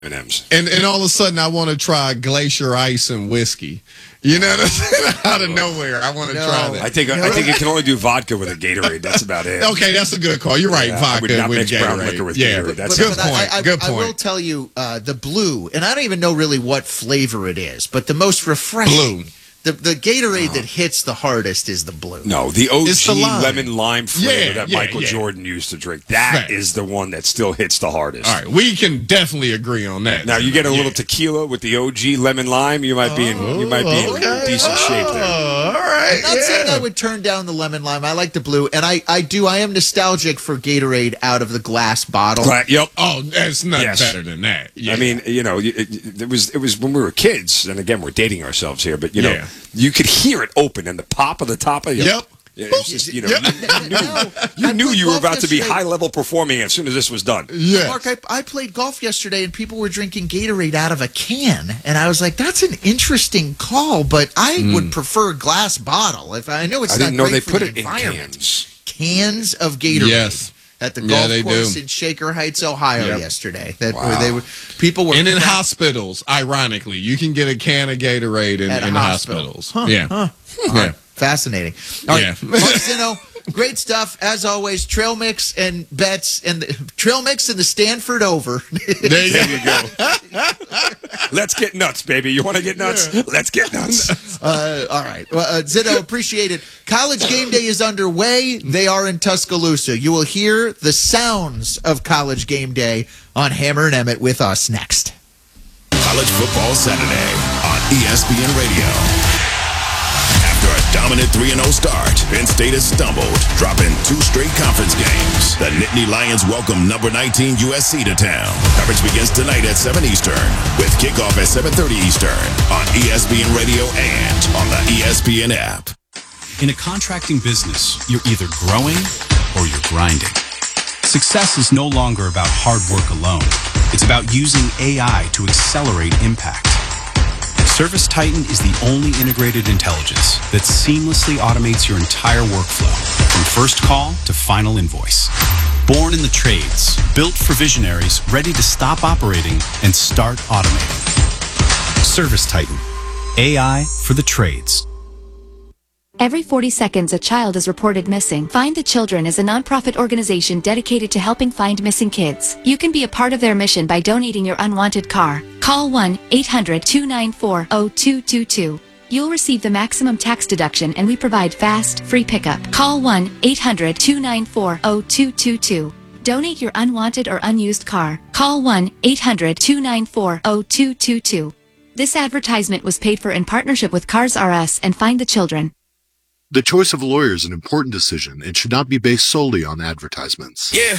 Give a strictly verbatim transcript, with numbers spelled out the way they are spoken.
M and M's. And and all of a sudden, I want to try Glacier Ice and whiskey. You know what I'm saying? Out of nowhere, I want to No. try that. I think I think you can only do vodka with a Gatorade. That's about it. Okay, that's a good call. You're right. Yeah, I Vodka would not with mix brown Gatorade. liquor with yeah, Gatorade. That's good but point. I, I, good I point. will tell you uh, the blue, and I don't even know really what flavor it is, but the most refreshing. Blue. The, the Gatorade that hits the hardest is the blue. No, the O It's the G lime. lemon lime flavor Yeah, that yeah, Michael yeah. Jordan used to drink. That Fact. is the one that still hits the hardest. All right, we can definitely agree on that. Now you get a Yeah. little tequila with the O G lemon lime, you might be in you might be in Okay. decent shape there. Oh, all right. I'm not yeah. saying I would turn down the lemon lime. I like the blue, and I, I do. I am nostalgic for Gatorade out of the glass bottle. Right, yep. Oh, that's nothing Yes. better than that. Yeah. I mean, you know, it, it was it was when we were kids, and again, we're dating ourselves here, but you know, Yeah. you could hear it open and the pop of the top of your, Yep. Yeah, it was just, you know, Yep. you, knew, No, you I knew played you were golf about to be yesterday. high level performing as soon as this was done. yes. Mark, I, I played golf yesterday, and people were drinking Gatorade out of a can, and I was like, "That's an interesting call, but I would prefer glass bottle." If I know it's I not didn't know great they for put the it in environment. cans. Cans of Gatorade. Yes. At the Yeah, golf they course do. in Shaker Heights, Ohio, Yep. yesterday. That Wow. where they were people were And in crack- hospitals, ironically, you can get a can of Gatorade in, At a in hospital. hospitals. Huh, yeah. huh. Yeah. Fascinating. All right, Yeah. Mark Zinno, great stuff as always. Trail mix and bets and the trail mix and the Stanford over. There you go. Let's get nuts, baby. You want to get nuts? Let's get nuts. Uh, all right. Well, uh, Zitto, appreciate it. College game day is underway. They are in Tuscaloosa. You will hear the sounds of college game day on Hammer and Emmett with us next. College Football Saturday on E S P N Radio. After a dominant three and oh start, Penn State has stumbled, dropping two straight conference games. The Nittany Lions welcome number nineteen U S C to town. Coverage begins tonight at seven Eastern, with kickoff at seven thirty Eastern on E S P N Radio and on the E S P N app. In a contracting business, you're either growing or you're grinding. Success is no longer about hard work alone. It's about using A I to accelerate impact. Service Titan is the only integrated intelligence that seamlessly automates your entire workflow, from first call to final invoice. Born in the trades, built for visionaries ready to stop operating and start automating. Service Titan, A I for the trades. Every forty seconds, a child is reported missing. Find the Children is a nonprofit organization dedicated to helping find missing kids. You can be a part of their mission by donating your unwanted car. Call one eight hundred two nine four zero two two two. You'll receive the maximum tax deduction, and we provide fast, free pickup. Call one eight hundred two nine four zero two two two. Donate your unwanted or unused car. Call one eight hundred two nine four zero two two two. This advertisement was paid for in partnership with Cars R Us and Find the Children. The choice of a lawyer is an important decision and should not be based solely on advertisements. Yeah,